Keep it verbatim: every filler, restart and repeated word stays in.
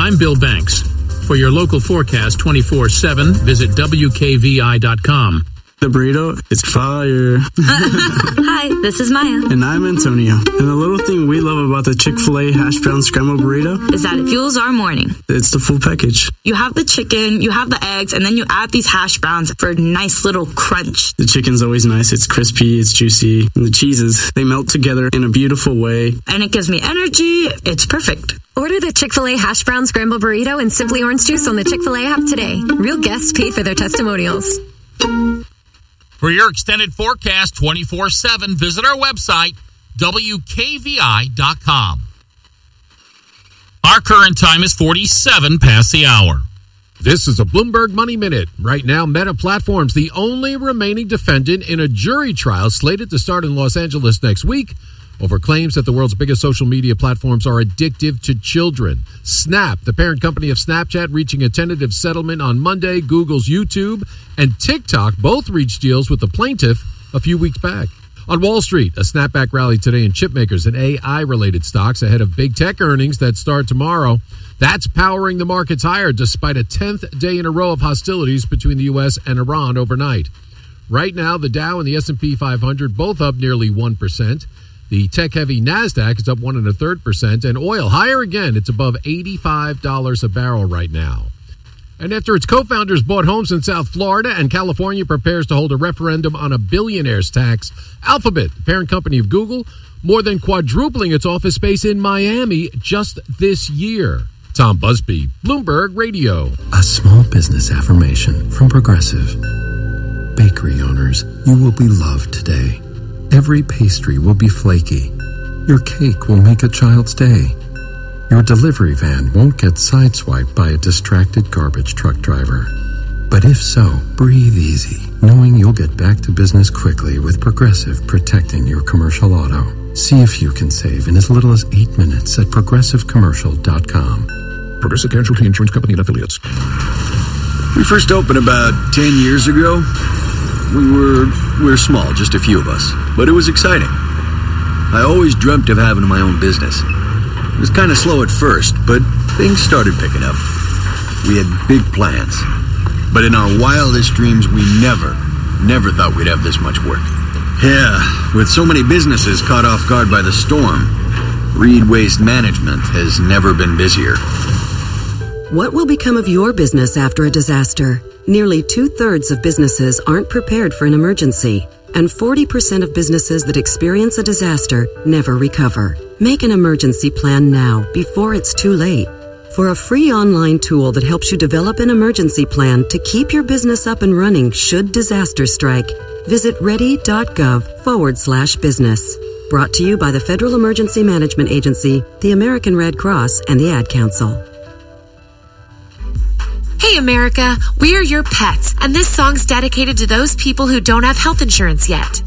I'm Bill Banks. For your local forecast twenty-four seven, visit W K V I dot com. The burrito is fire. Hi, this is Maya. And I'm Antonio. And the little thing we love about the Chick-fil-A hash brown scrambled burrito is that it fuels our morning. It's the full package. You have the chicken, you have the eggs, and then you add these hash browns for a nice little crunch. The chicken's always nice. It's crispy, it's juicy. And the cheeses, they melt together in a beautiful way. And it gives me energy. It's perfect. Order the Chick-fil-A hash brown scrambled burrito and Simply Orange Juice on the Chick-fil-A app today. Real guests paid for their testimonials. For your extended forecast twenty-four seven, visit our website, W K V I dot com. Our current time is forty-seven past the hour. This is a Bloomberg Money Minute. Right now, Meta Platforms, the only remaining defendant in a jury trial slated to start in Los Angeles next week over claims that the world's biggest social media platforms are addictive to children. Snap, the parent company of Snapchat, reaching a tentative settlement on Monday. Google's YouTube and TikTok both reached deals with the plaintiff a few weeks back. On Wall Street, a snapback rally today in chipmakers and A I-related stocks ahead of big tech earnings that start tomorrow. That's powering the markets higher despite a tenth day in a row of hostilities between the U S and Iran overnight. Right now, the Dow and the S and P five hundred both up nearly one percent. The tech-heavy NASDAQ is up one and a third percent, and oil higher again. It's above eighty-five dollars a barrel right now. And after its co-founders bought homes in South Florida and California prepares to hold a referendum on a billionaire's tax, Alphabet, the parent company of Google, more than quadrupling its office space in Miami just this year. Tom Busby, Bloomberg Radio. A small business affirmation from Progressive. Bakery owners, you will be loved today. Every pastry will be flaky. Your cake will make a child's day. Your delivery van won't get sideswiped by a distracted garbage truck driver. But if so, breathe easy, knowing you'll get back to business quickly with Progressive protecting your commercial auto. See if you can save in as little as eight minutes at progressive commercial dot com. Progressive Casualty Insurance Company and Affiliates. We first opened about ten years ago. We were, we were small, just a few of us, but it was exciting. I always dreamt of having my own business. It was kind of slow at first, but things started picking up. We had big plans, but in our wildest dreams, we never, never thought we'd have this much work. Yeah, with so many businesses caught off guard by the storm, Reed Waste Management has never been busier. What will become of your business after a disaster? Nearly two-thirds of businesses aren't prepared for an emergency, and forty percent of businesses that experience a disaster never recover. Make an emergency plan now, before it's too late. For a free online tool that helps you develop an emergency plan to keep your business up and running should disaster strike, visit ready.gov forward slash business. Brought to you by the Federal Emergency Management Agency, the American Red Cross, and the Ad Council. Hey America, we are your pets, and this song's dedicated to those people who don't have health insurance yet.